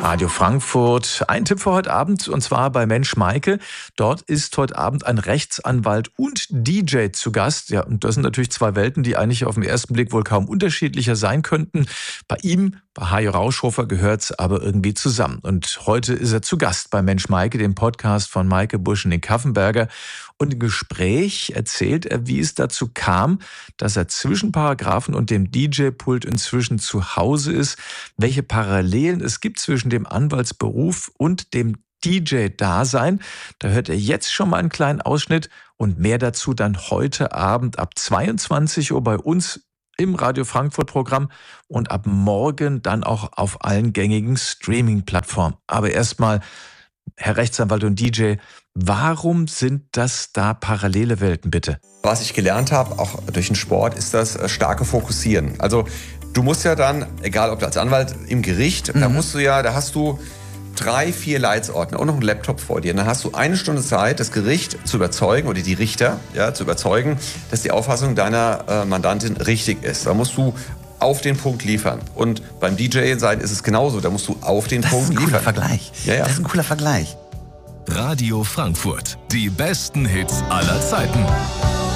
Radio Frankfurt. Ein Tipp für heute Abend, und zwar bei Mensch Maike. Dort ist heute Abend ein Rechtsanwalt und DJ zu Gast. Ja, und das sind natürlich zwei Welten, die eigentlich auf den ersten Blick wohl kaum unterschiedlicher sein könnten. Bei ihm, bei Hajo Rauschhofer, gehört es aber irgendwie zusammen. Und heute ist er zu Gast bei Mensch Maike, dem Podcast von Maike Busch und den Kaffenberger. Und im Gespräch erzählt er, wie es dazu kam, dass er zwischen Paragraphen und dem DJ-Pult inzwischen zu Hause ist, welche Parallelen es gibt zwischen dem Anwaltsberuf und dem DJ-Dasein. Da hört er jetzt schon mal einen kleinen Ausschnitt und mehr dazu dann heute Abend ab 22 Uhr bei uns im Radio Frankfurt-Programm und ab morgen dann auch auf allen gängigen Streaming-Plattformen. Aber erstmal, Herr Rechtsanwalt und DJ, warum sind das da parallele Welten, bitte? Was ich gelernt habe, auch durch den Sport, ist das starke Fokussieren. Also du musst ja dann, egal ob du als Anwalt im Gericht, da hast du 3, 4 Leitsordner und noch einen Laptop vor dir. Und dann hast du 1 Stunde Zeit, das Gericht zu überzeugen oder die Richter zu überzeugen, dass die Auffassung deiner Mandantin richtig ist. Da musst du auf den Punkt liefern. Und beim DJ-Sein ist es genauso. Da musst du auf den Punkt liefern. Das ist ein cooler Vergleich. Ja. Das ist ein cooler Vergleich. Radio Frankfurt. Die besten Hits aller Zeiten.